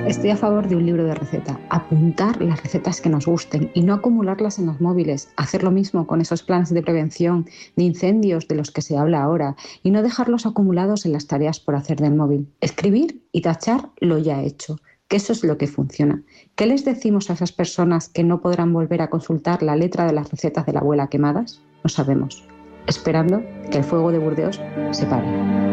Estoy a favor de un libro de receta. Apuntar las recetas que nos gusten y no acumularlas en los móviles. Hacer lo mismo con esos planes de prevención de incendios de los que se habla ahora y no dejarlos acumulados en las tareas por hacer del móvil. Escribir y tachar lo ya hecho, que eso es lo que funciona. ¿Qué les decimos a esas personas que no podrán volver a consultar la letra de las recetas de la abuela quemadas? No sabemos. Esperando que el fuego de Burdeos se pare.